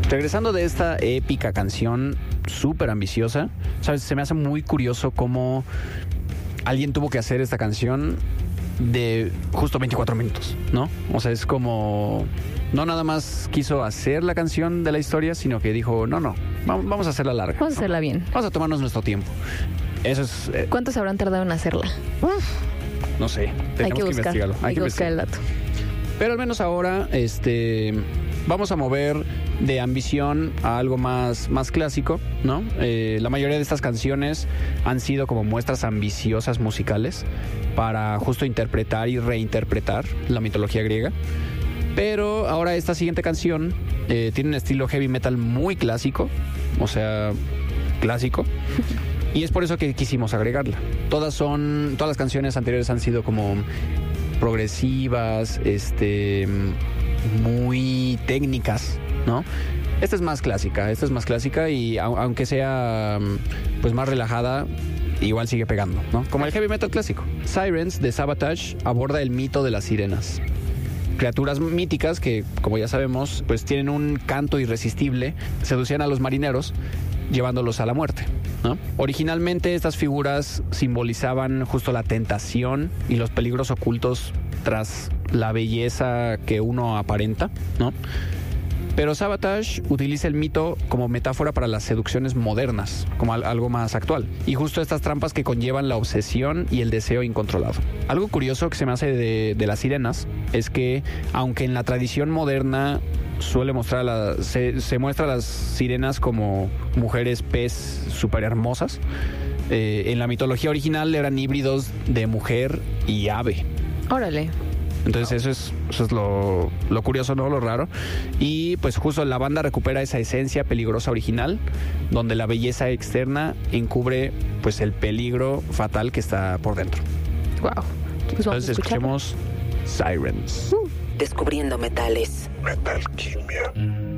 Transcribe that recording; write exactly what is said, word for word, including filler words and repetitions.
regresando de esta épica canción súper ambiciosa, ¿sabes? Se me hace muy curioso cómo alguien tuvo que hacer esta canción de justo veinticuatro minutos, ¿no? O sea, es como... No nada más quiso hacer la canción de la historia, sino que dijo, no, no, vamos, vamos a hacerla larga. Vamos a hacerla bien. Vamos a tomarnos nuestro tiempo. Eso es... Eh, ¿Cuántos habrán tardado en hacerla? Uf, no sé, tenemos Hay que que, buscar, investigarlo. hay, hay que, que buscar el dato. Pero al menos ahora, este... vamos a mover de ambición a algo más, más clásico, ¿no? Eh, la mayoría de estas canciones han sido como muestras ambiciosas musicales para justo interpretar y reinterpretar la mitología griega. Pero ahora esta siguiente canción eh, tiene un estilo heavy metal muy clásico, o sea, clásico. Y es por eso que quisimos agregarla. Todas son, todas las canciones anteriores han sido como progresivas, este... muy técnicas, ¿no? Esta es más clásica, esta es más clásica y aunque sea pues más relajada, igual sigue pegando, ¿no? Como el heavy metal clásico. Sirens de Savatage aborda el mito de las sirenas. Criaturas míticas que, como ya sabemos, pues tienen un canto irresistible, seducían a los marineros llevándolos a la muerte, ¿no? Originalmente estas figuras simbolizaban justo la tentación y los peligros ocultos tras la belleza que uno aparenta, ¿no? Pero Savatage utiliza el mito como metáfora para las seducciones modernas, como algo más actual. Y justo estas trampas que conllevan la obsesión y el deseo incontrolado. Algo curioso que se me hace de, de las sirenas es que, aunque en la tradición moderna suele mostrar, la, se, se muestra a las sirenas como mujeres pez súper hermosas, eh, en la mitología original eran híbridos de mujer y ave. Órale. Entonces eso es, eso es lo, lo curioso, ¿no? Lo raro. Y pues justo la banda recupera esa esencia peligrosa original, donde la belleza externa encubre pues el peligro fatal que está por dentro. Wow. Pues entonces escuchemos Sirens. Uh. Descubriendo metales. Metalquimia.